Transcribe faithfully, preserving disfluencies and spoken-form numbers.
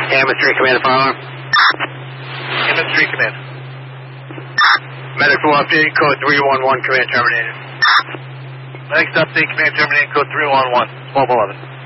Ambulance three Command, fire alarm. Ambulance three Command. Medical update, code three one one, command terminated. Medics update, command terminated, code three one one, twelve eleven.